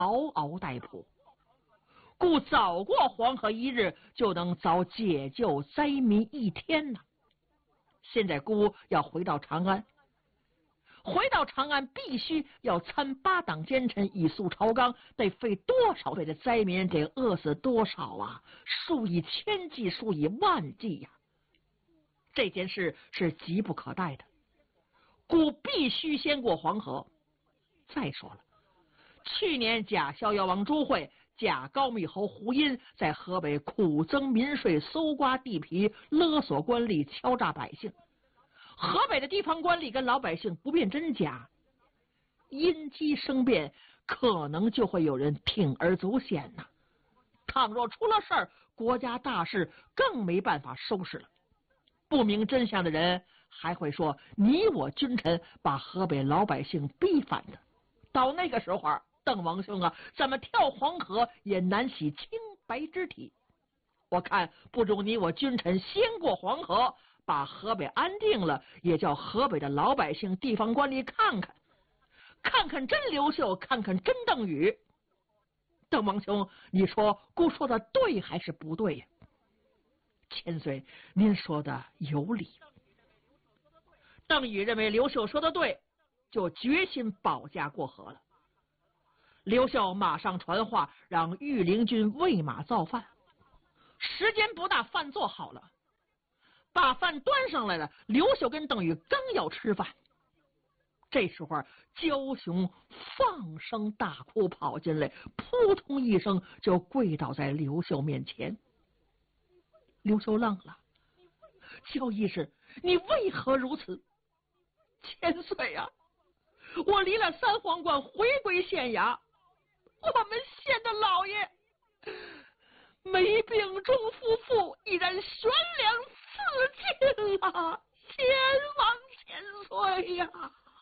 嗷嗷待哺，故早过黄河一日，就能早解救灾民一天呐。现在孤要回到长安，回到长安必须要参八党奸臣以肃朝纲，得费多少倍的灾民，得饿死多少啊？数以千计，数以万计呀！这件事是急不可待的，故必须先过黄河。再说了，去年假逍遥王朱惠、假高密侯胡殷在河北苦增民税、搜刮地皮、勒索官吏、敲诈百姓。河北的地方官吏跟老百姓不辨真假，因机生变，可能就会有人铤而走险呐。倘若出了事儿，国家大事更没办法收拾了。不明真相的人还会说你我君臣把河北老百姓逼反的。到那个时候，邓王兄啊，怎么跳黄河也难洗清白之体。我看不如你我君臣先过黄河，把河北安定了，也叫河北的老百姓、地方官吏看看，看看真刘秀，看看真邓禹。邓王兄，你说姑说的对还是不对呀？千岁，您说的有理。邓禹认为刘秀说的对，就决心保驾过河了。刘秀马上传话，让御林军喂马造饭。时间不大，饭做好了，把饭端上来了。刘秀跟邓禹刚要吃饭，这时候焦雄放声大哭跑进来，扑通一声就跪倒在刘秀面前。刘秀愣了，焦义士，你为何如此？千岁啊，我离了三皇冠，回归县衙，我们县的老爷没病中夫妇已然悬梁自尽了，千王千岁呀！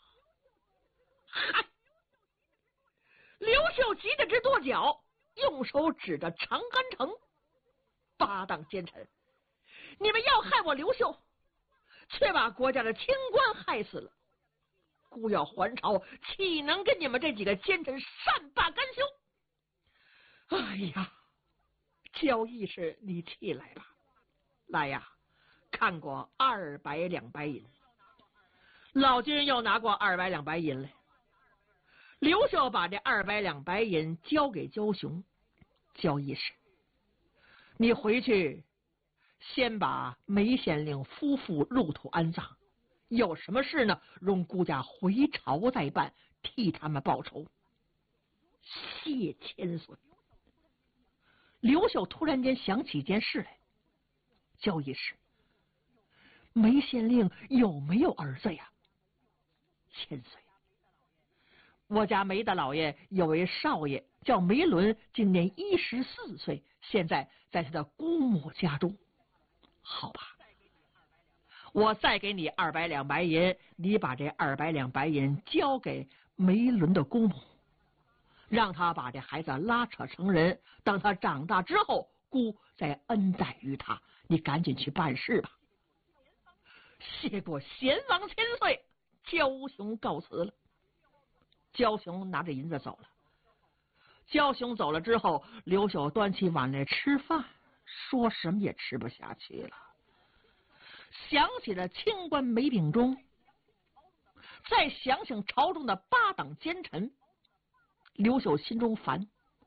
嗨！刘秀急得直跺脚，用手指着长安城，八党奸臣，你们要害我刘秀，却把国家的清官害死了。孤要还朝，岂能跟你们这几个奸臣善罢甘休？哎呀，焦义士，你起来吧。来呀，看过200两白银。老君又拿过200两白银来。刘秀把这200两白银交给焦雄。焦义士，你回去先把梅县令夫妇入土安葬，有什么事呢，容孤家回朝再办，替他们报仇。谢千岁。刘秀突然间想起一件事来，焦义士，梅县令有没有儿子呀？千岁，我家梅大老爷有位少爷叫梅伦，今年14岁，现在在他的姑母家中。好吧，我再给你200两白银，你把这200两白银交给梅伦的姑母，让他把这孩子拉扯成人，等他长大之后，姑再恩待于他。你赶紧去办事吧。谢过贤王千岁。焦雄告辞了。焦雄拿着银子走了。焦雄走了之后，刘秀端起碗来吃饭，说什么也吃不下去了。想起了清官梅秉忠，再想想朝中的八党奸臣，刘秀心中烦。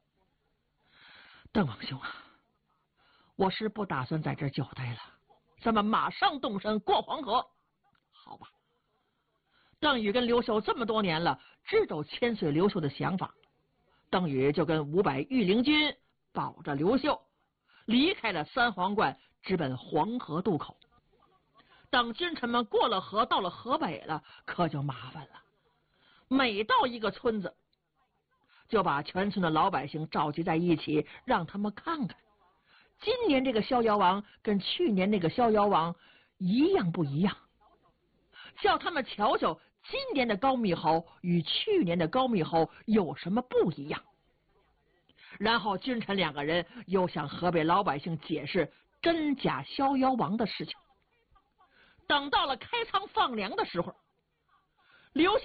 邓王兄啊，我是不打算在这儿久待了，咱们马上动身过黄河。好吧。邓禹跟刘秀这么多年了，知道千岁刘秀的想法。邓禹就跟500御林军保着刘秀，离开了三皇冠，直奔黄河渡口。等君臣们过了河，到了河北了，可就麻烦了。每到一个村子，就把全村的老百姓召集在一起，让他们看看今年这个逍遥王跟去年那个逍遥王一样不一样，叫他们瞧瞧今年的高密侯与去年的高密侯有什么不一样。然后君臣2个人又向河北老百姓解释真假逍遥王的事情。等到了开仓放粮的时候，刘